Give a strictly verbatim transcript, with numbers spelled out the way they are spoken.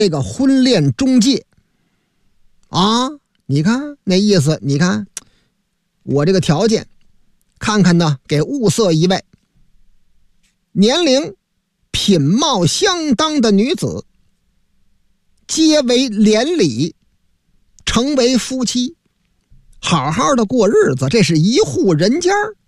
这个婚恋中介啊，你看那意思，你看我这个条件，看看呢，给物色一位年龄品貌相当的女子，结为连理，成为夫妻，好好的过日子，这是一户人家。